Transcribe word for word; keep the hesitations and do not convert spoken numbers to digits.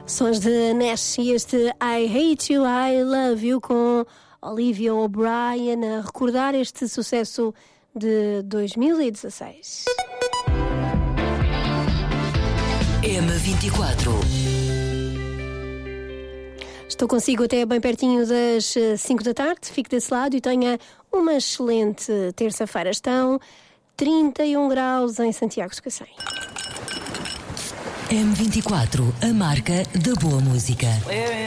Sons de Nash e este I Hate You, I Love You com Olivia O'Brien a recordar este sucesso de dois mil e dezasseis. M vinte e quatro. Estou consigo até bem pertinho das cinco da tarde. Fique desse lado e tenha uma excelente terça-feira. Estão trinta e um graus em Santiago de Cacém. M vinte e quatro, a marca da boa música.